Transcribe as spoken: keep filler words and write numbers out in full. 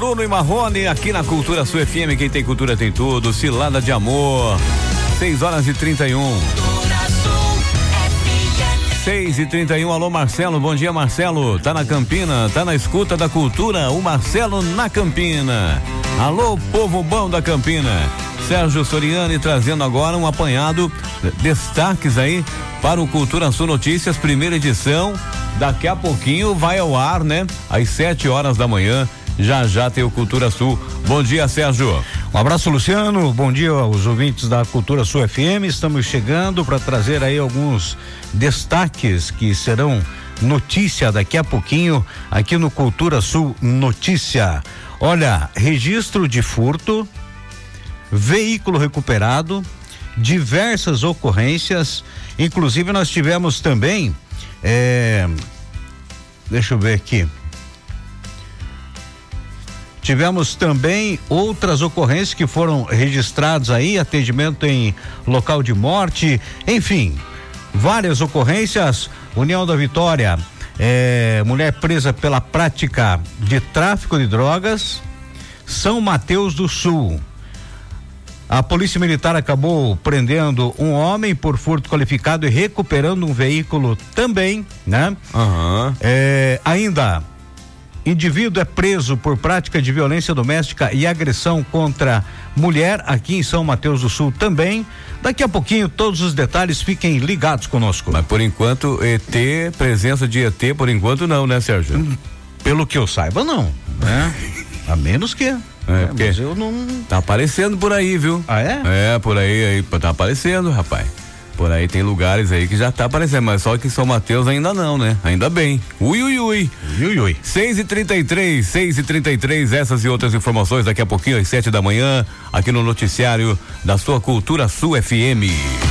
Bruno e Marrone, aqui na Cultura Sul F M. Quem tem cultura tem tudo. Cilada de amor. seis horas e trinta e um. seis e trinta e um. Alô, Marcelo. Bom dia, Marcelo. Tá na Campina, tá na escuta da cultura. O Marcelo na Campina. Alô, povo bom da Campina. Sérgio Soriani trazendo agora um apanhado, destaques aí para o Cultura Sul Notícias, primeira edição. Daqui a pouquinho vai ao ar, né? Às sete horas da manhã. Já já tem o Cultura Sul. Bom dia, Sérgio. Um abraço, Luciano. Bom dia aos ouvintes da Cultura Sul F M. Estamos chegando para trazer aí alguns destaques que serão notícia daqui a pouquinho aqui no Cultura Sul Notícia. Olha, registro de furto, veículo recuperado, diversas ocorrências, inclusive nós tivemos também, é, deixa eu ver aqui, tivemos também outras ocorrências que foram registradas aí, atendimento em local de morte, enfim, várias ocorrências. União da Vitória, é, mulher presa pela prática de tráfico de drogas. São Mateus do Sul, a Polícia Militar acabou prendendo um homem por furto qualificado e recuperando um veículo também, né? Uhum. É, ainda, indivíduo é preso por prática de violência doméstica e agressão contra mulher aqui em São Mateus do Sul também. Daqui a pouquinho todos os detalhes, fiquem ligados conosco. Mas por enquanto E T, presença de E T por enquanto não, né, Sérgio? Hum, pelo que eu saiba não, né? A menos que É, porque mas eu não... tá aparecendo por aí, viu? Ah, é? É, por aí, aí tá aparecendo, rapaz. Por aí tem lugares aí que já tá aparecendo, mas só que em São Mateus ainda não, né? Ainda bem. Ui, ui, ui. Ui, ui. seis e trinta e três, seis e trinta e três, essas e outras informações daqui a pouquinho às sete da manhã, aqui no noticiário da sua Cultura Sul F M.